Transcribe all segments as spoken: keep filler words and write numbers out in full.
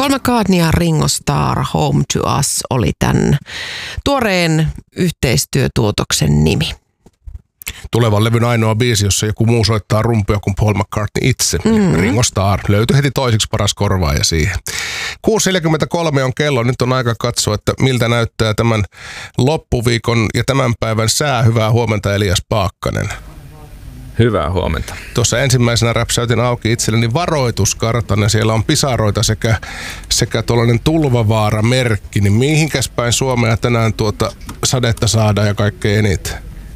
Paul McCartney ja Ringo Starr, Home to Us oli tämän tuoreen yhteistyötuotoksen nimi. Tulevan levyn ainoa biisi, jossa joku muu soittaa rumpuja kuin Paul McCartney itse. Mm-hmm. Ringo Starr löytyi heti toiseksi paras korvaaja siihen. kuusi neljäkymmentäkolme on kello. Nyt on aika katsoa, että miltä näyttää tämän loppuviikon ja tämän päivän sää. Hyvää huomenta, Elias Paakkanen. Hyvää huomenta. Tuossa ensimmäisenä räpsäytin auki itselleni varoituskartan ja siellä on pisaroita sekä, sekä tuollainen tulvavaara-merkki. Niin mihinkäs päin Suomea tänään tuota sadetta saadaan ja kaikkein eniten?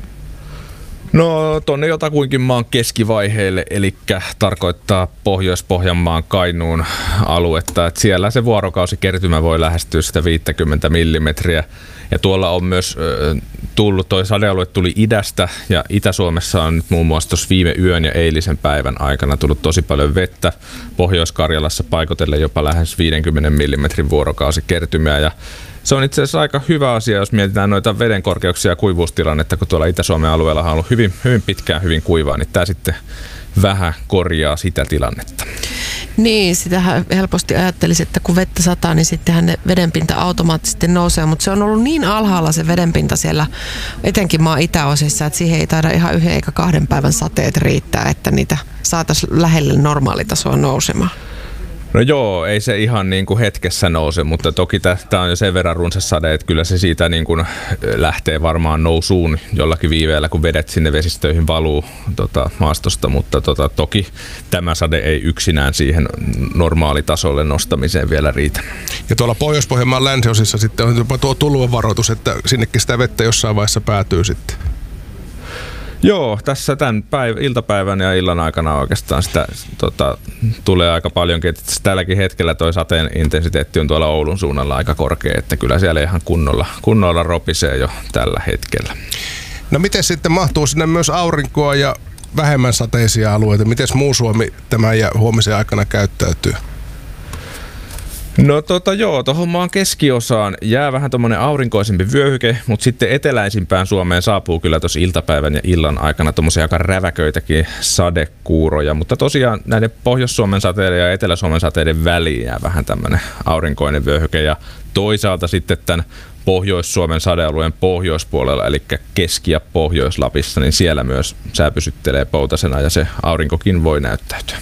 No tonne jotakuinkin maan keskivaiheille, eli tarkoittaa Pohjois-Pohjanmaan Kainuun aluetta. Et siellä se vuorokausikertymä voi lähestyä sitä viisikymmentä millimetriä. Ja tuolla on myös äh, tullut, toi sadealue tuli idästä ja Itä-Suomessa on nyt muun muassa tuossa viime yön ja eilisen päivän aikana tullut tosi paljon vettä. Pohjois-Karjalassa paikotellen jopa lähes viidenkymmenen millimetrin vuorokausikertymiä ja se on itse asiassa aika hyvä asia, jos mietitään noita veden korkeuksia ja kuivuustilannetta, kun tuolla Itä-Suomen alueella on ollut hyvin, hyvin pitkään hyvin kuivaa, niin tämä sitten vähän korjaa sitä tilannetta. Niin, sitähän helposti ajattelisi, että kun vettä sataa, niin sittenhän ne vedenpinta automaattisesti nousee, mutta se on ollut niin alhaalla se vedenpinta siellä, etenkin maan itäosissa, että siihen ei taida ihan yhden eikä kahden päivän sateet riittää, että niitä saataisiin lähelle normaalitasoa nousemaan. No joo, ei se ihan niin kuin hetkessä nouse, mutta toki tämä on jo sen verran runsas sade, että kyllä se siitä niin kuin lähtee varmaan nousuun jollakin viiveellä, kun vedet sinne vesistöihin valuu tota, maastosta, mutta tota, toki tämä sade ei yksinään siihen normaalitasolle nostamiseen vielä riitä. Ja tuolla Pohjois-Pohjanmaan länsiosissa sitten on jopa tuo tulvavaroitus, että sinnekin sitä vettä jossain vaiheessa päätyy sitten. Joo, tässä tämän päiv- iltapäivän ja illan aikana oikeastaan sitä tota, tulee aika paljonkin. Tälläkin hetkellä toi sateen intensiteetti on tuolla Oulun suunnalla aika korkea, että kyllä siellä ihan kunnolla, kunnolla ropisee jo tällä hetkellä. No miten sitten mahtuu sinne myös aurinkoa ja vähemmän sateisia alueita? Miten muu Suomi tämän ja huomisen aikana käyttäytyy? No tota joo, tuohon maan keskiosaan jää vähän tommonen aurinkoisempi vyöhyke, mutta sitten eteläisimpään Suomeen saapuu kyllä tuossa iltapäivän ja illan aikana tommosia aika räväköitäkin sadekuuroja, mutta tosiaan näiden Pohjois-Suomen sateiden ja Etelä-Suomen sateiden väliin jää vähän tämmönen aurinkoinen vyöhyke ja toisaalta sitten tämän Pohjois-Suomen sadealueen pohjoispuolella, eli Keski- ja Pohjois-Lapissa, niin siellä myös sää pysyttelee poutasena ja se aurinkokin voi näyttäytyä.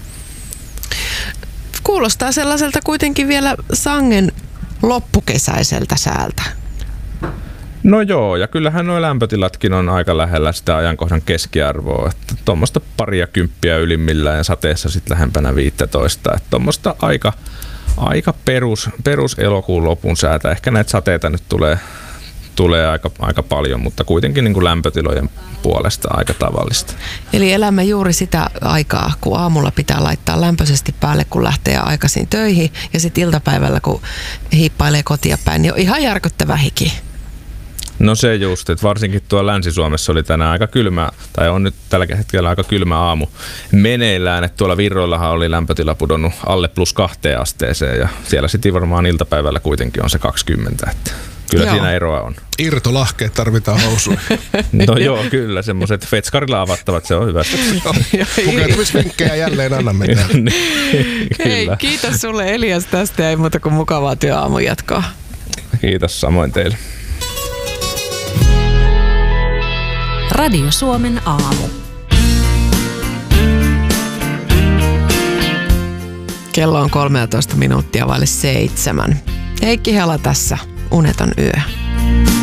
Kuulostaa sellaiselta kuitenkin vielä sangen loppukesäiseltä säältä. No joo, ja kyllähän nuo lämpötilatkin on aika lähellä sitä ajankohdan keskiarvoa. Että tuommoista paria kymppiä ylimmillään ja sateessa sitten lähempänä viisitoista. Että tuommoista aika, aika perus, perus elokuun lopun säätä. Ehkä näitä sateita nyt tulee, tulee aika, aika paljon, mutta kuitenkin niin kuin lämpötilojen puolesta aika tavallista. Eli elämme juuri sitä aikaa, kun aamulla pitää laittaa lämpöisesti päälle, kun lähtee aikaisin töihin. Ja sitten iltapäivällä, kun hiippailee kotia päin, niin on ihan järkyttävä hiki. No se just, että varsinkin tuolla Länsi-Suomessa oli tänään aika kylmä, tai on nyt tällä hetkellä aika kylmä aamu meneillään, että tuolla Virroillahan oli lämpötila pudonnut alle plus kahteen asteeseen, ja siellä sitten varmaan iltapäivällä kuitenkin on se kaksikymmentä, että kyllä joo, siinä eroa on. Irtolahkeet tarvitaan housuihin. No joo, kyllä, semmoiset fetskarilla avattavat, se on hyvä. Pukeutumisvinkkejä jälleen anna mennä. Hei, kiitos sulle Elias tästä, ei muuta kuin mukavaa työaamun jatkoa. Kiitos samoin teille. Radio Suomen aamu. Kello on kolmetoista minuuttia vaille seitsemän. Heikki Hela tässä, uneton yö.